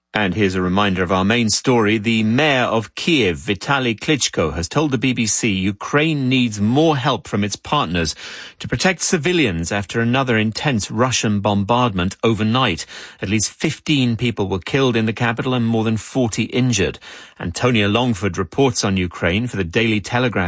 And here's a reminder of our main story. The mayor of Kiev, Vitaly Klitschko, has told the BBC Ukraine needs more help from its partners to protect civilians after another intense Russian bombardment overnight. At least 15 people were killed in the capital and more than 40 injured. Antonia Longford reports on Ukraine for the Daily Telegraph.